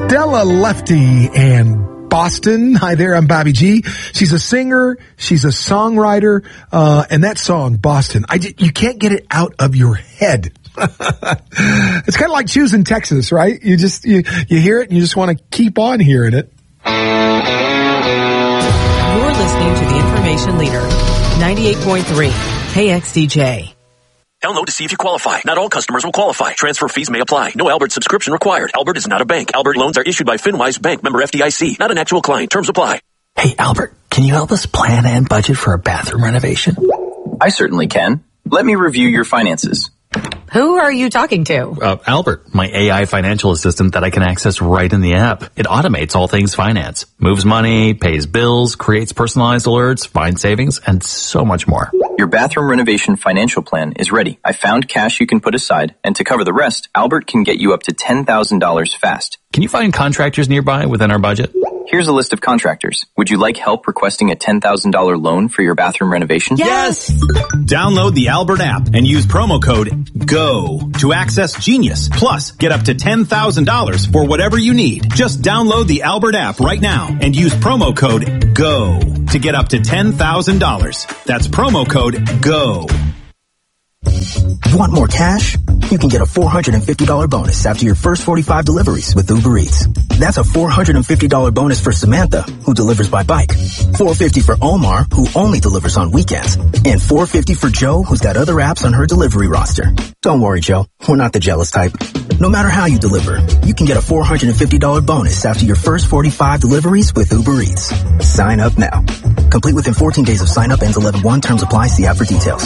Della Lefty and Boston. Hi there, I'm Bobby G. She's a singer, she's a songwriter, and that song, Boston, you can't get it out of your head. It's kind of like choosing Texas, right? You hear it and you just want to keep on hearing it. You're listening to the Information Leader, 98.3 KXDJ. Download to see if you qualify. Not all customers will qualify. Transfer fees may apply. No Albert subscription required. Albert is not a bank. Albert loans are issued by FinWise Bank, member FDIC. Not an actual client. Terms apply. Hey, Albert, can you help us plan and budget for a bathroom renovation? I certainly can. Let me review your finances. Who are you talking to? Albert, my AI financial assistant that I can access right in the app. It automates all things finance, moves money, pays bills, creates personalized alerts, finds savings, and so much more. Your bathroom renovation financial plan is ready. I found cash you can put aside, and to cover the rest, Albert can get you up to $10,000 fast. Can you find contractors nearby within our budget? Here's a list of contractors. Would you like help requesting a $10,000 loan for your bathroom renovation? Yes! Download the Albert app and use promo code GO to access Genius. Plus, get up to $10,000 for whatever you need. Just download the Albert app right now and use promo code GO to get up to $10,000. That's promo code GO. Want more cash? You can get a $450 bonus after your first 45 deliveries with Uber Eats. That's a $450 bonus for Samantha, who delivers by bike. $450 for Omar, who only delivers on weekends. And $450 for Joe, who's got other apps on her delivery roster. Don't worry, Joe. We're not the jealous type. No matter how you deliver, you can get a $450 bonus after your first 45 deliveries with Uber Eats. Sign up now. Complete within 14 days of sign up. Ends 11/1. Terms apply. See app for details.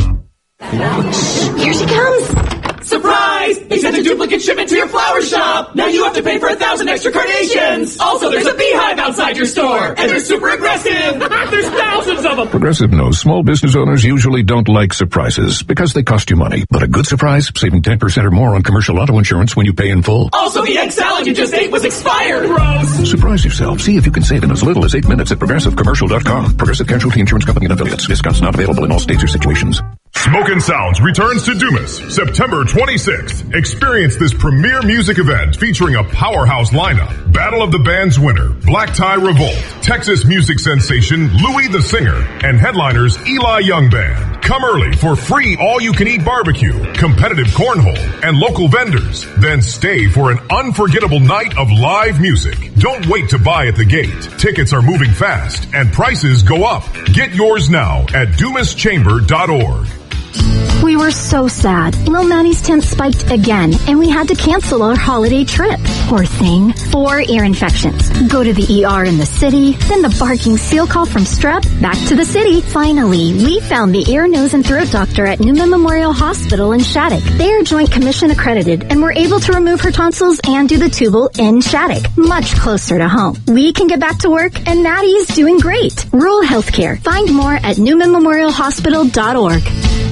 Here she comes! Surprise! They sent a duplicate shipment to your flower shop! Now you have to pay for 1,000 extra carnations! Also, there's a beehive outside your store! And they're super aggressive! There's thousands of them! Progressive knows small business owners usually don't like surprises because they cost you money. But a good surprise, saving 10% or more on commercial auto insurance when you pay in full. Also, the egg salad you just ate was expired! Gross! Surprise yourself. See if you can save in as little as 8 minutes at ProgressiveCommercial.com. Progressive Casualty Insurance Company and Affiliates. Discounts not available in all states or situations. Smokin' Sounds returns to Dumas September 26th. Experience this premier music event featuring a powerhouse lineup. Battle of the Bands winner, Black Tie Revolt, Texas music sensation Louie the Singer, and headliners Eli Young Band. Come early for free all-you-can-eat barbecue, competitive cornhole, and local vendors. Then stay for an unforgettable night of live music. Don't wait to buy at the gate. Tickets are moving fast, and prices go up. Get yours now at dumaschamber.org. We were so sad. Lil Maddie's temp spiked again, and we had to cancel our holiday trip. Poor thing. 4 ear infections. Go to the ER in the city, then the barking seal call from strep, back to the city. Finally, we found the ear, nose, and throat doctor at Newman Memorial Hospital in Shattuck. They are Joint Commission accredited and were able to remove her tonsils and do the tubal in Shattuck, much closer to home. We can get back to work, and Maddie is doing great. Rural healthcare. Find more at newmanmemorialhospital.org.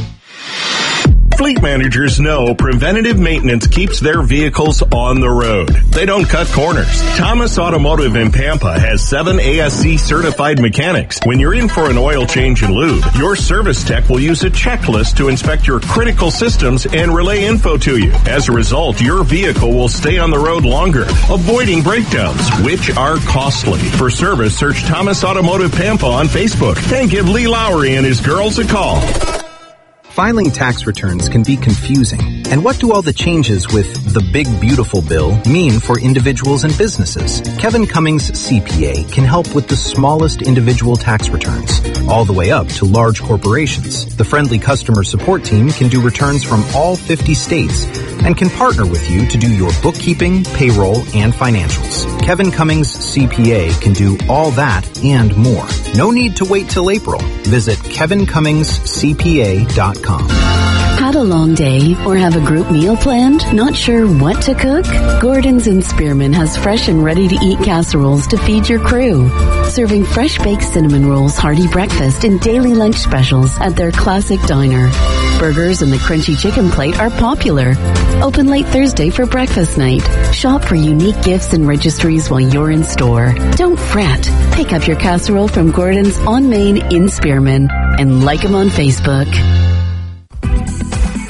Fleet managers know preventative maintenance keeps their vehicles on the road. They don't cut corners. Thomas Automotive in Pampa has 7 ASC certified mechanics. When you're in for an oil change and lube, your service tech will use a checklist to inspect your critical systems and relay info to you. As a result, your vehicle will stay on the road longer, avoiding breakdowns, which are costly. For service, search Thomas Automotive Pampa on Facebook and give Lee Lowry and his girls a call. Filing tax returns can be confusing. And what do all the changes with the Big Beautiful Bill mean for individuals and businesses? Kevin Cummings CPA can help with the smallest individual tax returns, all the way up to large corporations. The friendly customer support team can do returns from all 50 states and can partner with you to do your bookkeeping, payroll, and financials. Kevin Cummings CPA can do all that and more. No need to wait till April. Visit KevinCummingsCPA.com. Had a long day or have a group meal planned? Not sure what to cook? Gordon's in Spearman has fresh and ready-to-eat casseroles to feed your crew. Serving fresh-baked cinnamon rolls, hearty breakfast, and daily lunch specials at their classic diner. Burgers and the crunchy chicken plate are popular. Open late Thursday for breakfast night. Shop for unique gifts and registries while you're in store. Don't fret. Pick up your casserole from Gordon's on Main in Spearman and like them on Facebook.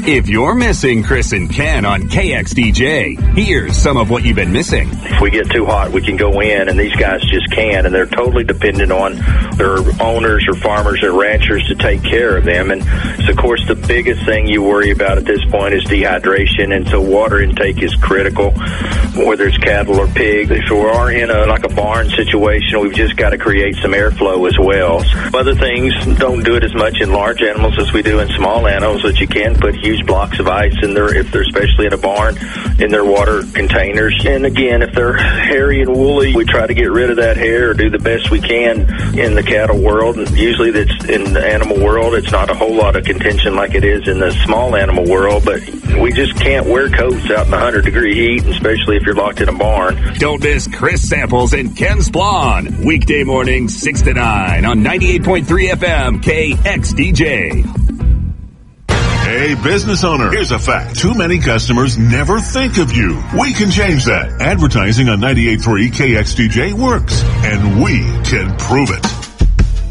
If you're missing Chris and Ken on KXDJ, here's some of what you've been missing. If we get too hot, we can go in, and these guys just can't, and they're totally dependent on their owners or farmers or ranchers to take care of them. And so, of course, the biggest thing you worry about at this point is dehydration, and so water intake is critical, whether it's cattle or pig. If we are in a barn situation, we've just got to create some airflow as well. Other things don't do it as much in large animals as we do in small animals, but you can put huge blocks of ice in there, if they're especially in a barn, in their water containers. And again, if they're hairy and woolly, we try to get rid of that hair or do the best we can in the cattle world. And usually that's in the animal world. It's not a whole lot of contention like it is in the small animal world, but we just can't wear coats out in 100-degree heat, especially if you're locked in a barn. Don't miss Chris Samples and Ken Splon, weekday mornings 6 to 9 on 98.3 FM KXDJ. Hey, business owner, here's a fact. Too many customers never think of you. We can change that. Advertising on 98.3 KXDJ works, and we can prove it.